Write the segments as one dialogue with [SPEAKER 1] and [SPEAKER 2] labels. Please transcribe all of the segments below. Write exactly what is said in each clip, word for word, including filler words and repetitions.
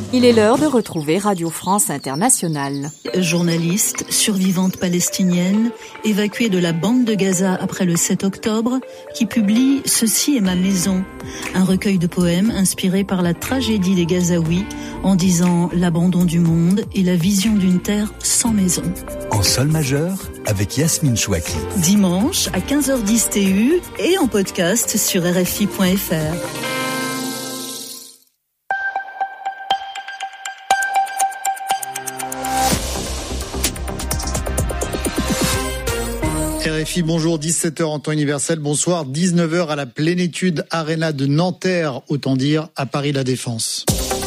[SPEAKER 1] Il est l'heure de retrouver Radio France Internationale.
[SPEAKER 2] Journaliste, survivante palestinienne, évacuée de la bande de Gaza après le sept octobre, qui publie « Ceci est ma maison », un recueil de poèmes inspiré par la tragédie des Gazaouis, en disant l'abandon du monde et la vision d'une terre sans maison.
[SPEAKER 3] En sol majeur, avec Yasmine Chouaki.
[SPEAKER 2] Dimanche à quinze heures dix T U et en podcast sur R F I point F R.
[SPEAKER 4] R F I, bonjour, dix-sept heures en temps universel, bonsoir, dix-neuf heures à la Plénitude Arena de Nanterre, autant dire à Paris La Défense.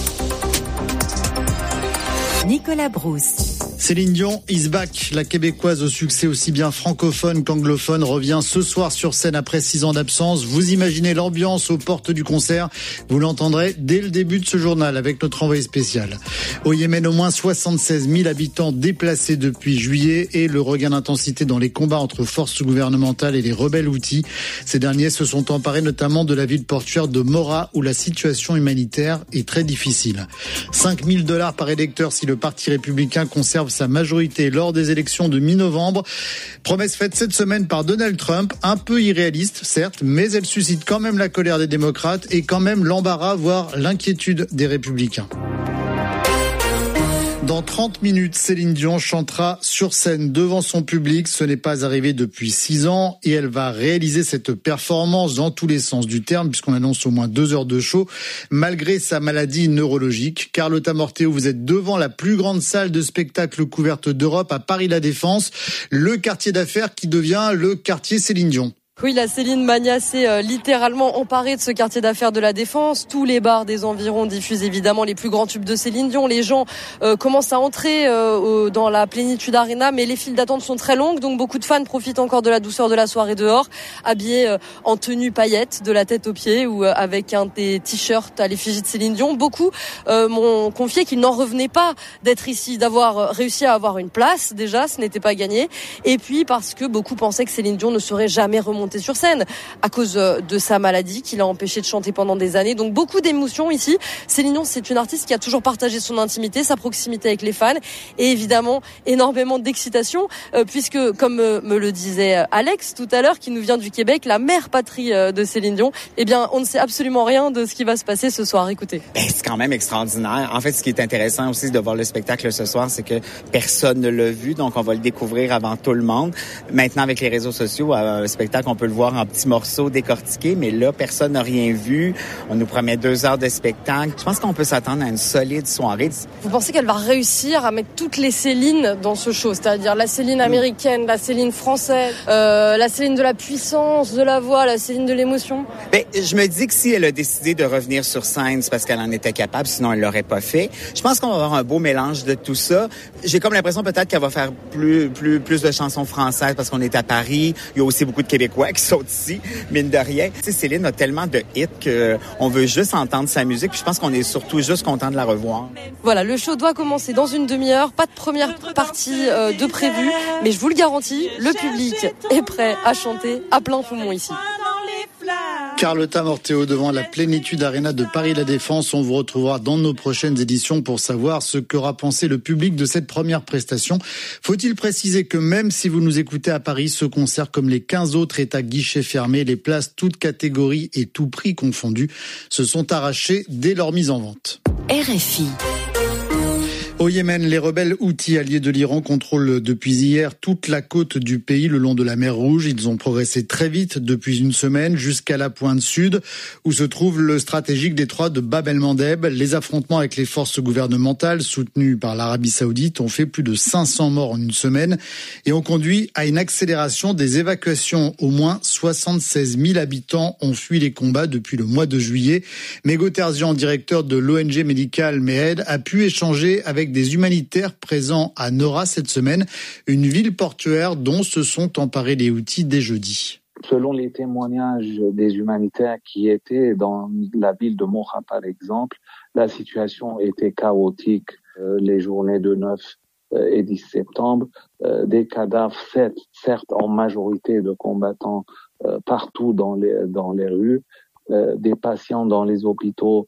[SPEAKER 1] Nicolas Brousse.
[SPEAKER 4] Céline Dion is back. La Québécoise au succès aussi bien francophone qu'anglophone revient ce soir sur scène après six ans d'absence. Vous imaginez l'ambiance aux portes du concert. Vous l'entendrez dès le début de ce journal avec notre envoyé spécial. Au Yémen, au moins soixante-seize mille habitants déplacés depuis juillet et le regain d'intensité dans les combats entre forces gouvernementales et les rebelles Houthis. Ces derniers se sont emparés notamment de la ville portuaire de Mora où la situation humanitaire est très difficile. cinq mille dollars par électeur si le Parti républicain conserve sa majorité lors des élections de mi-novembre. Promesse faite cette semaine par Donald Trump, un peu irréaliste certes, mais elle suscite quand même la colère des démocrates et quand même l'embarras, voire l'inquiétude des républicains. Dans trente minutes, Céline Dion chantera sur scène devant son public. Ce n'est pas arrivé depuis six ans et elle va réaliser cette performance dans tous les sens du terme puisqu'on annonce au moins deux heures de show malgré sa maladie neurologique. Carlotta Morteo, vous êtes devant la plus grande salle de spectacle couverte d'Europe à Paris La Défense, le quartier d'affaires qui devient le quartier Céline Dion.
[SPEAKER 5] Oui, la Céline Mania s'est euh, littéralement emparée de ce quartier d'affaires de la Défense. Tous les bars des environs diffusent évidemment les plus grands tubes de Céline Dion. Les gens euh, commencent à entrer euh, dans la Plénitude Arena, mais les files d'attente sont très longues, donc beaucoup de fans profitent encore de la douceur de la soirée dehors, habillés euh, en tenue paillettes de la tête aux pieds ou euh, avec un des t-shirts à l'effigie de Céline Dion. Beaucoup euh, m'ont confié qu'ils n'en revenaient pas d'être ici, d'avoir réussi à avoir une place. Déjà, ce n'était pas gagné. Et puis parce que beaucoup pensaient que Céline Dion ne serait jamais remontée sur scène à cause de sa maladie qui l'a empêché de chanter pendant des années. Donc beaucoup d'émotions ici. Céline Dion, c'est une artiste qui a toujours partagé son intimité, sa proximité avec les fans et évidemment énormément d'excitation euh, puisque, comme euh, me le disait Alex tout à l'heure, qui nous vient du Québec, la mère patrie euh, de Céline Dion, eh bien on ne sait absolument rien de ce qui va se passer ce soir. Écoutez.
[SPEAKER 6] Ben, c'est quand même extraordinaire. En fait, ce qui est intéressant aussi de voir le spectacle ce soir, c'est que personne ne l'a vu, donc on va le découvrir avant tout le monde. Maintenant, avec les réseaux sociaux, un spectacle, on peut le voir en petits morceaux décortiqués, mais là, personne n'a rien vu. On nous promet deux heures de spectacle. Je pense qu'on peut s'attendre à une solide soirée.
[SPEAKER 5] Vous pensez qu'elle va réussir à mettre toutes les Célines dans ce show, c'est-à-dire la Céline américaine, la Céline française, euh, la Céline de la puissance, de la voix, la Céline de l'émotion?
[SPEAKER 6] Ben, je me dis que si elle a décidé de revenir sur scène, c'est parce qu'elle en était capable, sinon elle l'aurait pas fait. Je pense qu'on va avoir un beau mélange de tout ça. J'ai comme l'impression peut-être qu'elle va faire plus, plus, plus de chansons françaises parce qu'on est à Paris. Il y a aussi beaucoup de Québécois qui sont ici, mine de rien. Tu sais, Céline a tellement de hits qu'on veut juste entendre sa musique. Puis je pense qu'on est surtout juste content de la revoir.
[SPEAKER 5] Voilà, le show doit commencer dans une demi-heure. Pas de première partie euh, de prévu, mais je vous le garantis, le public est prêt à chanter à plein poumon ici.
[SPEAKER 4] Carlotta Morteo devant la Plénitude Arena de Paris La Défense. On vous retrouvera dans nos prochaines éditions pour savoir ce qu'aura pensé le public de cette première prestation. Faut-il préciser que même si vous nous écoutez à Paris, ce concert comme les quinze autres est à guichet fermé. Les places toutes catégories et tout prix confondus se sont arrachées dès leur mise en vente.
[SPEAKER 1] R F I.
[SPEAKER 4] Au Yémen, les rebelles Houthis alliés de l'Iran contrôlent depuis hier toute la côte du pays le long de la mer Rouge. Ils ont progressé très vite depuis une semaine jusqu'à la pointe sud où se trouve le stratégique détroit de Bab el-Mandeb. Les affrontements avec les forces gouvernementales soutenues par l'Arabie Saoudite ont fait plus de cinq cents morts en une semaine et ont conduit à une accélération des évacuations. Au moins soixante-seize mille habitants ont fui les combats depuis le mois de juillet. Mego Terzian, directeur de l'O N G médicale Mehed, a pu échanger avec des humanitaires présents à Nora cette semaine, une ville portuaire dont se sont emparés les Houthis dès jeudi.
[SPEAKER 7] Selon les témoignages des humanitaires qui étaient dans la ville de Mocha, par exemple, la situation était chaotique euh, les journées de neuf et dix septembre. Euh, des cadavres, certes, certes en majorité de combattants euh, partout dans les, dans les rues, euh, des patients dans les hôpitaux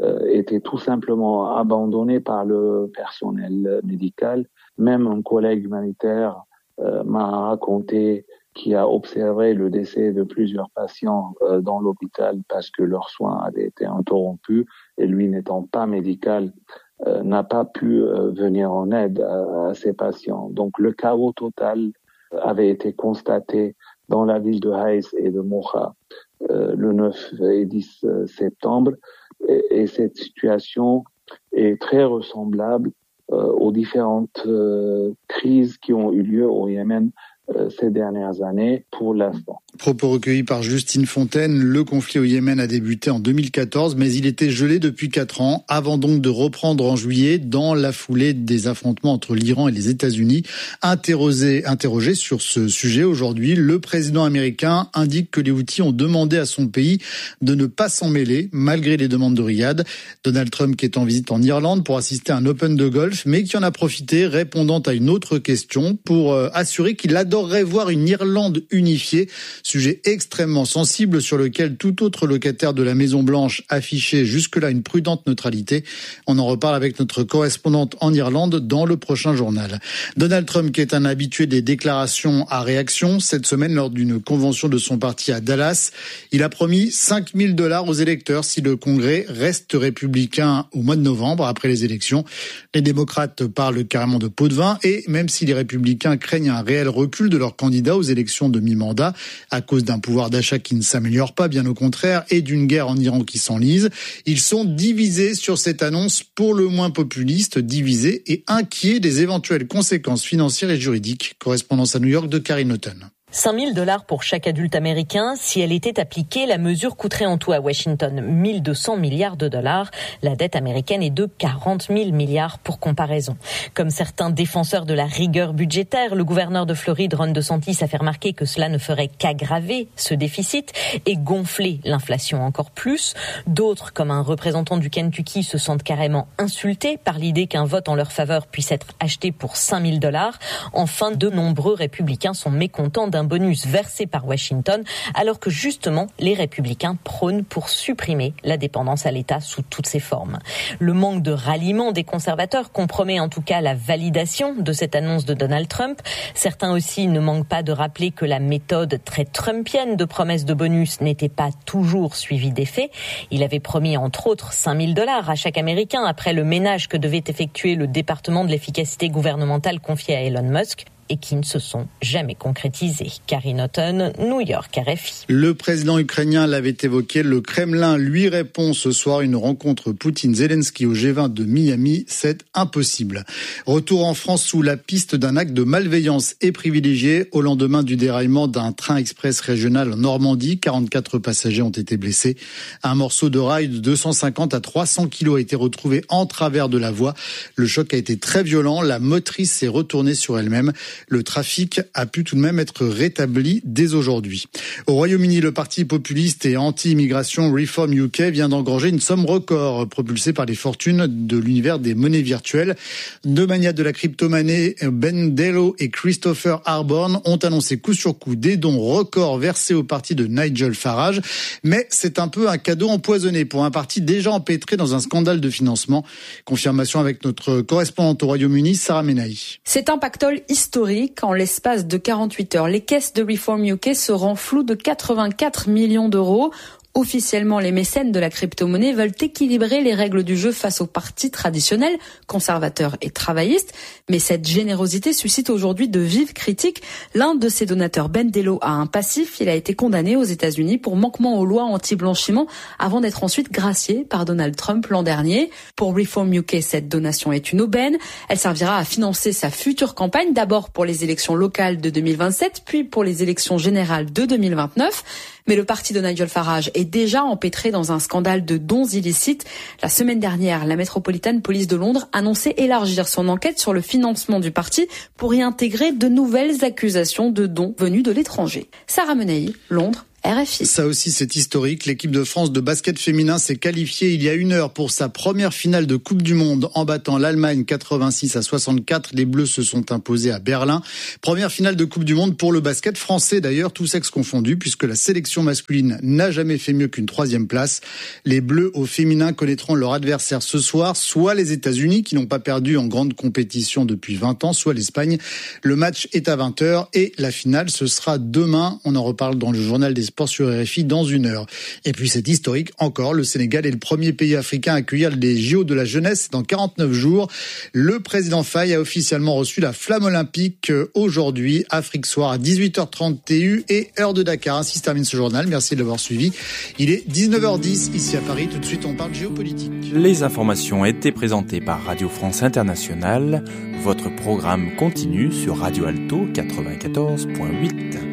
[SPEAKER 7] euh, était tout simplement abandonné par le personnel médical. Même un collègue humanitaire euh, m'a raconté qu'il a observé le décès de plusieurs patients euh, dans l'hôpital parce que leurs soins avaient été interrompus et lui n'étant pas médical, euh, n'a pas pu euh, venir en aide à, à ces patients. Donc le chaos total avait été constaté dans la ville de Haïs et de Mocha euh, le neuf et dix septembre. Et, et cette situation est très ressemblable euh, aux différentes euh, crises qui ont eu lieu au Yémen euh, ces dernières années pour l'instant.
[SPEAKER 4] Propos recueillis par Justine Fontaine. Le conflit au Yémen a débuté en deux mille quatorze, mais il était gelé depuis quatre ans, avant donc de reprendre en juillet dans la foulée des affrontements entre l'Iran et les États-Unis. Interrogé, interrogé sur ce sujet aujourd'hui, le président américain indique que les Houthis ont demandé à son pays de ne pas s'en mêler, malgré les demandes de Riyad. Donald Trump qui est en visite en Irlande pour assister à un Open de golf, mais qui en a profité, répondant à une autre question, pour assurer qu'il adorerait voir une Irlande unifiée. Sujet extrêmement sensible sur lequel tout autre locataire de la Maison-Blanche affichait jusque-là une prudente neutralité. On en reparle avec notre correspondante en Irlande dans le prochain journal. Donald Trump, qui est un habitué des déclarations à réaction, cette semaine lors d'une convention de son parti à Dallas, il a promis cinq mille dollars aux électeurs si le Congrès reste républicain au mois de novembre après les élections. Les démocrates parlent carrément de pot de vin et même si les républicains craignent un réel recul de leur candidat aux élections de mi-mandat, à cause d'un pouvoir d'achat qui ne s'améliore pas, bien au contraire, et d'une guerre en Iran qui s'enlise. Ils sont divisés sur cette annonce pour le moins populiste, divisés et inquiets des éventuelles conséquences financières et juridiques. Correspondance à New York de Karine Houghton.
[SPEAKER 8] cinq mille dollars pour chaque adulte américain. Si elle était appliquée, la mesure coûterait en tout à Washington mille deux cents milliards de dollars. La dette américaine est de quarante mille milliards pour comparaison. Comme certains défenseurs de la rigueur budgétaire, le gouverneur de Floride, Ron DeSantis, a fait remarquer que cela ne ferait qu'aggraver ce déficit et gonfler l'inflation encore plus. D'autres, comme un représentant du Kentucky, se sentent carrément insultés par l'idée qu'un vote en leur faveur puisse être acheté pour cinq mille dollars. Enfin, de nombreux républicains sont mécontents d'un un bonus versé par Washington, alors que justement, les républicains prônent pour supprimer la dépendance à l'État sous toutes ses formes. Le manque de ralliement des conservateurs compromet en tout cas la validation de cette annonce de Donald Trump. Certains aussi ne manquent pas de rappeler que la méthode très trumpienne de promesse de bonus n'était pas toujours suivie d'effet. Il avait promis entre autres cinq mille dollars à chaque Américain après le ménage que devait effectuer le département de l'efficacité gouvernementale confié à Elon Musk, et qui ne se sont jamais concrétisés. Karine Houghton, New York, R F I.
[SPEAKER 4] Le président ukrainien l'avait évoqué, le Kremlin lui répond ce soir, une rencontre Poutine-Zelensky au G vingt de Miami, c'est impossible. Retour en France sous la piste d'un acte de malveillance et privilégié au lendemain du déraillement d'un train express régional en Normandie. quarante-quatre passagers ont été blessés. Un morceau de rail de deux cent cinquante à trois cents kilos a été retrouvé en travers de la voie. Le choc a été très violent, la motrice s'est retournée sur elle-même. Le trafic a pu tout de même être rétabli dès aujourd'hui. Au Royaume-Uni, le parti populiste et anti-immigration Reform U K vient d'engranger une somme record propulsée par les fortunes de l'univers des monnaies virtuelles. Deux manias de la crypto-monnaie, Ben Dello et Christopher Harborn, ont annoncé coup sur coup des dons records versés au parti de Nigel Farage. Mais c'est un peu un cadeau empoisonné pour un parti déjà empêtré dans un scandale de financement. Confirmation avec notre correspondante au Royaume-Uni, Sarah Menahi.
[SPEAKER 9] C'est un pactole historique. En l'espace de quarante-huit heures, les caisses de Reform U K se renflouent de quatre-vingt-quatre millions d'euros. Officiellement, les mécènes de la crypto-monnaie veulent équilibrer les règles du jeu face aux partis traditionnels, conservateurs et travaillistes. Mais cette générosité suscite aujourd'hui de vives critiques. L'un de ses donateurs, Ben Dello, a un passif. Il a été condamné aux États-Unis pour manquement aux lois anti-blanchiment avant d'être ensuite gracié par Donald Trump l'an dernier. Pour Reform U K, cette donation est une aubaine. Elle servira à financer sa future campagne, d'abord pour les élections locales de deux mille vingt-sept, puis pour les élections générales de deux mille vingt-neuf. Mais le parti de Nigel Farage est déjà empêtré dans un scandale de dons illicites. La semaine dernière, la Metropolitan Police de Londres annonçait élargir son enquête sur le financement du parti pour y intégrer de nouvelles accusations de dons venus de l'étranger. Sarah Menahi, Londres, R F I.
[SPEAKER 4] Ça aussi, c'est historique. L'équipe de France de basket féminin s'est qualifiée il y a une heure pour sa première finale de Coupe du Monde en battant l'Allemagne quatre-vingt-six à soixante-quatre. Les Bleus se sont imposés à Berlin. Première finale de Coupe du Monde pour le basket français d'ailleurs, tous sexes confondus, puisque la sélection masculine n'a jamais fait mieux qu'une troisième place. Les Bleus au féminin connaîtront leur adversaire ce soir, soit les États-Unis qui n'ont pas perdu en grande compétition depuis vingt ans, soit l'Espagne. Le match est à vingt heures et la finale ce sera demain. On en reparle dans le journal des sports sur R F I dans une heure. Et puis c'est historique encore, le Sénégal est le premier pays africain à accueillir les J O de la jeunesse dans quarante-neuf jours. Le président Faye a officiellement reçu la flamme olympique aujourd'hui, Afrique Soir à dix-huit heures trente T U et heure de Dakar. Ainsi se termine ce journal. Merci de l'avoir suivi. Il est dix-neuf heures dix ici à Paris. Tout de suite, on parle géopolitique.
[SPEAKER 10] Les informations étaient présentées par Radio France Internationale. Votre programme continue sur Radio Alto quatre-vingt-quatorze virgule huit.